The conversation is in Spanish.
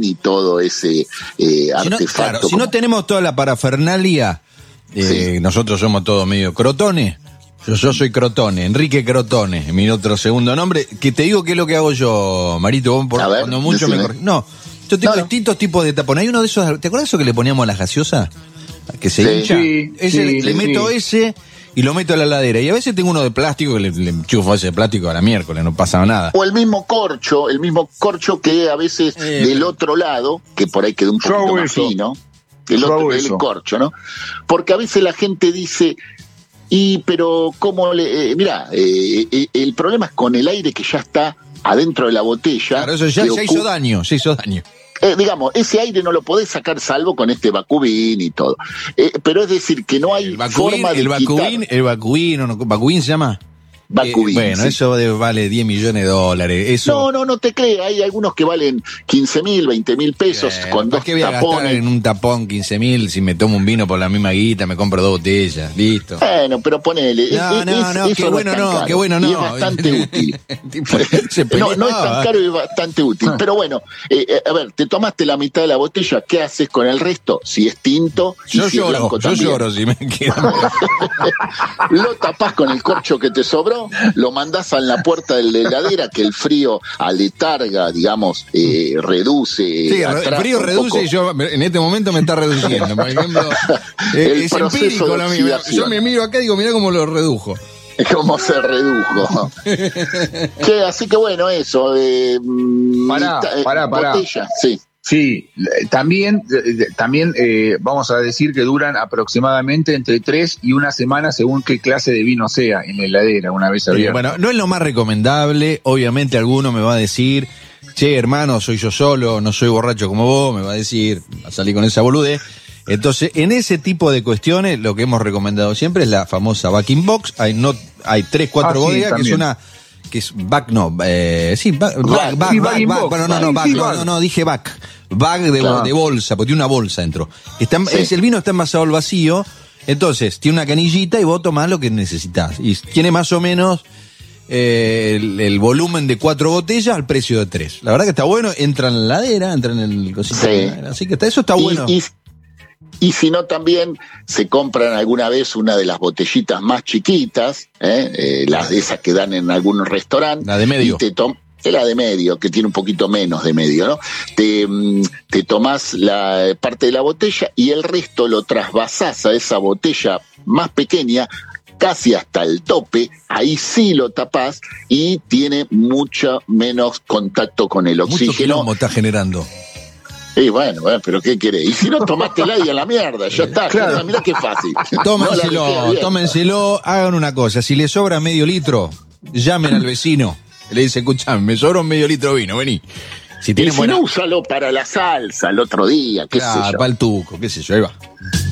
y todo ese artefacto. Si no tenemos toda la parafernalia, nosotros somos todos medio crotones. Yo soy Crotone, Enrique Crotone, mi otro segundo nombre, que te digo qué es lo que hago yo, Marito, vos cuando mucho me corregís. No, yo tengo distintos tipos de tapón. Hay uno de esos, ¿te acuerdas eso que le poníamos a la gaseosa? Que se hincha. Le meto ese y lo meto a la heladera. Y a veces tengo uno de plástico que le enchufo ese plástico a la miércoles, no pasa nada. O el mismo corcho que a veces del otro lado, que por ahí queda un poquito más fino, el corcho, ¿no? Porque a veces la gente dice... pero cómo el problema es con el aire que ya está adentro de la botella. Claro, eso ya hizo daño. Digamos, ese aire no lo podés sacar salvo con este vacubín y todo. Pero es decir, que no hay forma de quitar. El vacubín se llama. Vacubín, bueno, eso vale $10 millones. Eso... No te creas, hay algunos que valen 15.000, 20.000 pesos con dos tapones. ¿Qué voy a gastar en un tapón 15.000 si me tomo un vino por la misma guita, me compro 2 botellas, listo? Bueno, pero ponele. Qué bueno no. Y es bastante útil. No es tan caro y es bastante útil. Pero bueno, a ver, te tomaste la mitad de la botella, ¿qué haces con el resto? Si es tinto y si es blanco también. Yo lloro si me queda. Lo tapás con el corcho que te sobró, lo mandás a la puerta de la heladera, que el frío aletarga, digamos, reduce. Sí, el frío reduce y yo en este momento me está reduciendo. Por ejemplo, es empírico lo mío. Yo me miro acá y digo, mirá cómo lo redujo. ¿Cómo se redujo? Así que bueno, eso. Pará. Botella, sí. Sí, también vamos a decir que duran aproximadamente entre 3 y 1 semana según qué clase de vino sea en la heladera una vez abierto. Bueno, no es lo más recomendable, obviamente alguno me va a decir, che hermano, soy yo solo, no soy borracho como vos, me va a decir, va a salir con esa boludez. Entonces, en ese tipo de cuestiones, lo que hemos recomendado siempre es la famosa Back-in Box. Hay 3-4 bodegas, que es una... que es back, dije back. Bag de bolsa, porque tiene una bolsa dentro. El vino está envasado al vacío, entonces tiene una canillita y vos tomás lo que necesitas. Y tiene más o menos el volumen de 4 botellas al precio de 3. La verdad que está bueno, entra en la heladera, entra en el cosito. Sí. Así que eso está bueno. Y si no, también se compran alguna vez una de las botellitas más chiquitas, las de esas que dan en algunos restaurantes. La de medio. La de medio, que tiene un poquito menos de medio, ¿no? Te tomás la parte de la botella y el resto lo trasvasás a esa botella más pequeña, casi hasta el tope, ahí sí lo tapás y tiene mucho menos contacto con el oxígeno. Mucho quilombo está generando. Y bueno, pero ¿qué querés? Y si no, tomátela y a la mierda, ya está. Claro. Mirá qué fácil. Tómenselo, hagan una cosa. Si le sobra medio litro, llamen al vecino. Le dice, escuchame, me sobra un medio litro de vino, vení. Si no, úsalo para la salsa el otro día, qué sé yo. Para el tuco, qué sé yo, ahí va.